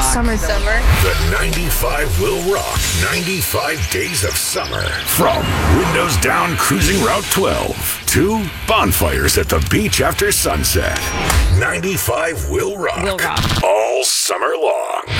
Summer. The 95 will rock 95 days of summer. From windows down cruising Route 12 to bonfires at the beach after sunset. 95 will rock. All summer long.